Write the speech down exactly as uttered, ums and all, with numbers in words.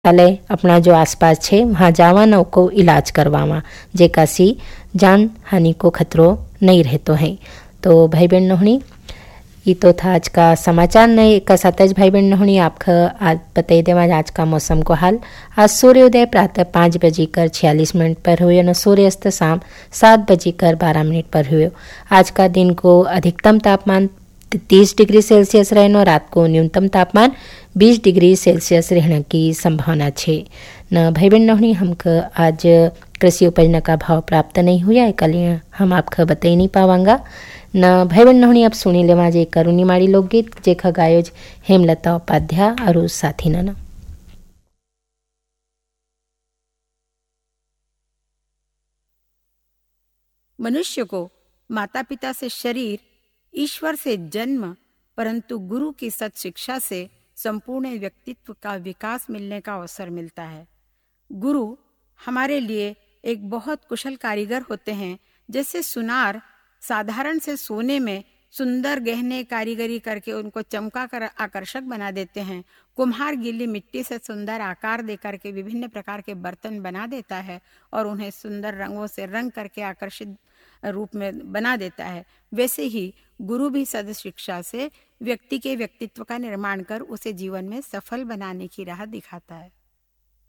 चिकित्सालय अपना जो आसपास छे वहाँ जावा न को इलाज करवावा, जेका सी जान हानि को खतरो नहीं रहतो है। तो भाई बहन नहुणी ये तो था आज का समाचार। नहीं का सतेज भाई बहन नहुणी आपका आज बताई देवा आज का मौसम को हाल। आज सूर्योदय प्रातः पाँच बजे कर छियालीस मिनट पर हुए और सूर्यास्त शाम सात बजे कर बारह मिनट पर हुए। आज का दिन को अधिकतम तापमान तीस डिग्री सेल्सियस रहने और रात को न्यूनतम तापमान बीस डिग्री सेल्सियस रहने की संभावना है। न भाई बहन नहुणी हमको आज कृषि उपज का भाव प्राप्त नहीं हुआ है, कल हम आपको बता ही नहीं पावांगा। न भाई बहन नहुणी अब सुनी लेवा जे करुणी माड़ी लोकगीत जेखा गायोज हेमलता उपाध्याय और साथी न। मनुष्य को माता पिता से शरीर, ईश्वर से जन्म, परंतु गुरु की सत शिक्षा से संपूर्ण व्यक्तित्व का विकास मिलने का अवसर मिलता है। गुरु हमारे लिए एक बहुत कुशल कारीगर होते हैं। जैसे सुनार साधारण से सोने में सुंदर गहने कारीगरी करके उनको चमका कर आकर्षक बना देते हैं, कुम्हार गीली मिट्टी से सुंदर आकार दे करके विभिन्न प्रकार के बर्तन बना देता है और उन्हें सुंदर रंगों से रंग करके आकर्षित रूप में बना देता है, वैसे ही गुरु भी सद शिक्षा से व्यक्ति के व्यक्तित्व का निर्माण कर उसे जीवन में सफल बनाने की राह दिखाता है।